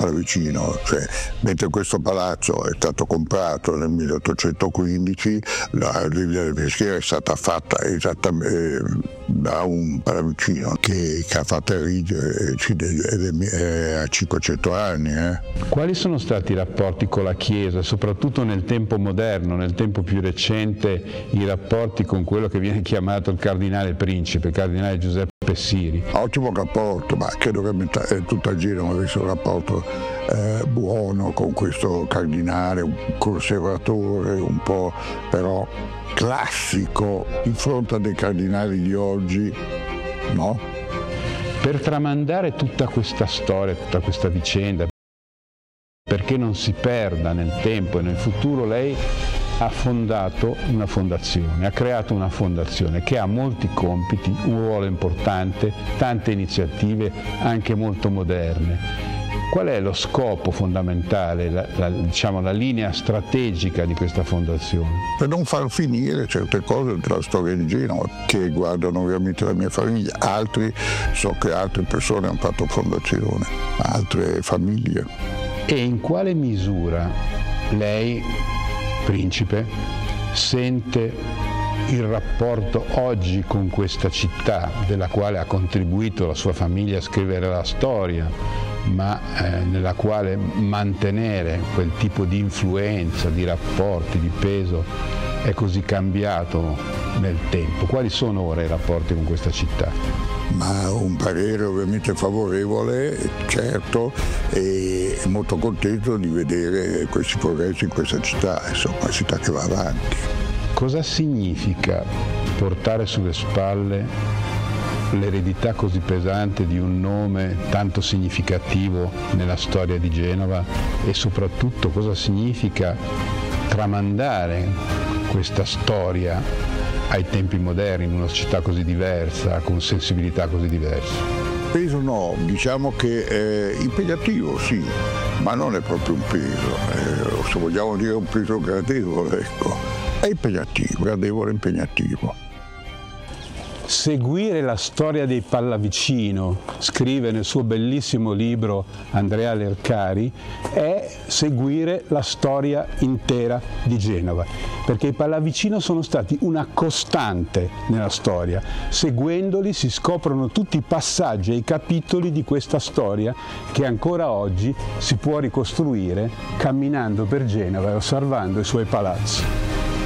Pallavicino, cioè, mentre questo palazzo è stato comprato nel 1815, la Riviera del Peschiera è stata fatta esattamente da un Pallavicino che ha fatto erigere a 500 anni. Quali sono stati i rapporti con la Chiesa, soprattutto nel tempo moderno, nel tempo più recente, i rapporti con quello che viene chiamato il cardinale principe, il cardinale Giuseppe Siri? Ottimo rapporto, ma credo che tutta Genova avesse un rapporto buono con questo cardinale, un conservatore un po' però classico di fronte a dei cardinali di oggi, no? Per tramandare tutta questa storia, tutta questa vicenda, perché non si perda nel tempo e nel futuro, lei ha fondato una fondazione, ha creato una fondazione che ha molti compiti, un ruolo importante, tante iniziative anche molto moderne. Qual è lo scopo fondamentale, la linea strategica di questa fondazione? Per non far finire certe cose della storia di Genova che riguardano ovviamente la mia famiglia, so che altre persone hanno fatto fondazione, altre famiglie. E in quale misura lei, principe, sente il rapporto oggi con questa città della quale ha contribuito la sua famiglia a scrivere la storia, ma nella quale mantenere quel tipo di influenza, di rapporti, di peso è così cambiato nel tempo? Quali sono ora i rapporti con questa città? Ma un parere ovviamente favorevole, certo, e molto contento di vedere questi progressi in questa città, insomma, una città che va avanti. Cosa significa portare sulle spalle l'eredità così pesante di un nome tanto significativo nella storia di Genova e soprattutto cosa significa tramandare questa storia ai tempi moderni in una società così diversa, con sensibilità così diverse? Peso no, diciamo che è impegnativo, sì, ma non è proprio un peso, se vogliamo dire un peso gradevole, ecco. È impegnativo, gradevole e impegnativo. Seguire la storia dei Pallavicino, scrive nel suo bellissimo libro Andrea Lercari, è seguire la storia intera di Genova, perché i Pallavicino sono stati una costante nella storia. Seguendoli si scoprono tutti i passaggi e i capitoli di questa storia che ancora oggi si può ricostruire camminando per Genova e osservando i suoi palazzi.